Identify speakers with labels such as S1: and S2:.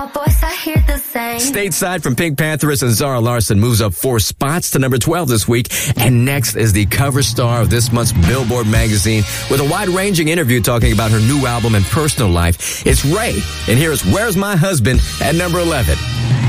S1: Stateside from Pink Pantheress and Zara Larsson moves up 4 spots to number 12 this week. And next is the cover star of this month's Billboard magazine with a wide-ranging interview talking about her new album and personal life. It's Ray. And here is Where's My Husband at number 11.